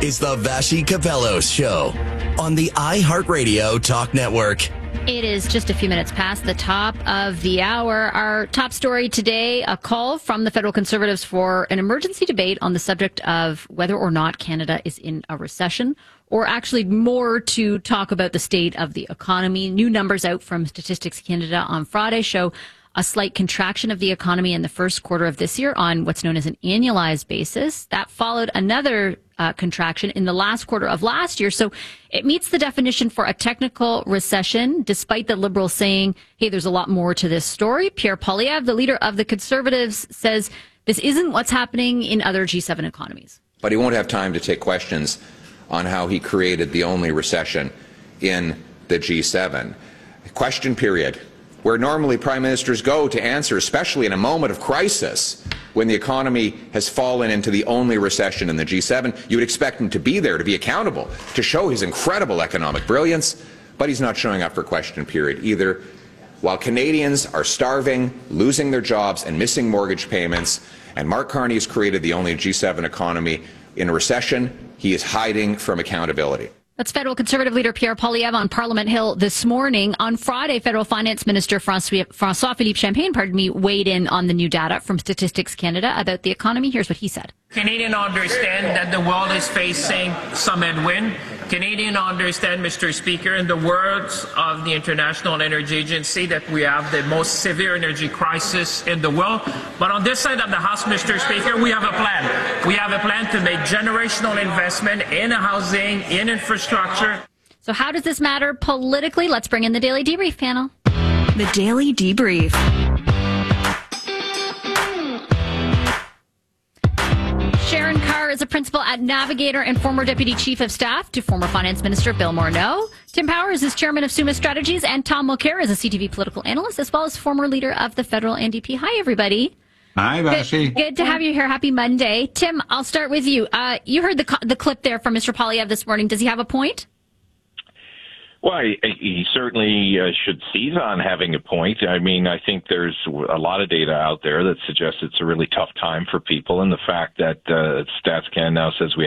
is the Vassy Capellos Show on the iHeartRadio Talk Network. It is just a few minutes past the top of the hour. Our top story today, a call from the federal Conservatives for an emergency debate on the subject of whether or not Canada is in a recession, or actually more to talk about the state of the economy. New numbers out from Statistics Canada on Friday show a slight contraction of the economy in the first quarter of this year on what's known as an annualized basis. That followed another contraction in the last quarter of last year. So it meets the definition for a technical recession, despite the Liberals saying, hey, there's a lot more to this story. Pierre Poilievre, the leader of the Conservatives, says this isn't what's happening in other G7 economies. But he won't have time to take questions on how he created the only recession in the G7. Question period. Where normally prime ministers go to answer, especially in a moment of crisis, when the economy has fallen into the only recession in the G7, you would expect him to be there, to be accountable, to show his incredible economic brilliance, but he's not showing up for question period either. While Canadians are starving, losing their jobs, and missing mortgage payments, and Mark Carney has created the only G7 economy in a recession, he is hiding from accountability. That's federal Conservative leader Pierre Poilievre on Parliament Hill this morning. On Friday, federal finance minister François-Philippe Champagne, weighed in on the new data from Statistics Canada about the economy. Here's what he said. Canadians understand that the world is facing some headwind. Canadians understand, Mr. Speaker, in the words of the International Energy Agency, that we have the most severe energy crisis in the world. But on this side of the House, Mr. Speaker, we have a plan. We have a plan to make generational investment in housing, in infrastructure. So how does this matter politically? Let's bring in the Daily Debrief panel. The Daily Debrief. Sharon Carr is a principal at Navigator and former Deputy Chief of Staff to former Finance Minister Bill Morneau. Tim Powers is Chairman of Summa Strategies, and Tom Mulcair is a CTV political analyst, as well as former leader of the federal NDP. Hi, everybody. Hi, Vassy. Good to have you here. Happy Monday. Tim, I'll start with you. You heard the clip there from Mr. Poilievre this morning. Does he have a point? Well, he certainly should seize on having a point. I mean, I think there's a lot of data out there that suggests it's a really tough time for people, and the fact that Stats Can now says we